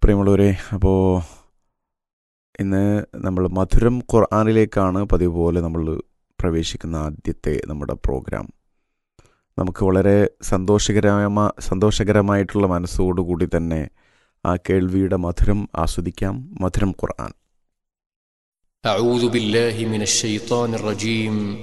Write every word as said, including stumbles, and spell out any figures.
പ്രിയമുള്ളവരെ, അപ്പോൾ ഇന്ന് നമ്മൾ മധുരം ഖുർആനിലേക്കാണ് പതിവ് പോലെ നമ്മൾ പ്രവേശിക്കുന്ന ആദ്യത്തെ നമ്മുടെ പ്രോഗ്രാം. നമുക്ക് വളരെ സന്തോഷകരമായ സന്തോഷകരമായിട്ടുള്ള മനസ്സോടുകൂടി തന്നെ ആ കേൾവിയുടെ മധുരം ആസ്വദിക്കാം. മധുരം ഖുർആൻ. أعوذ بالله من الشيطان الرجيم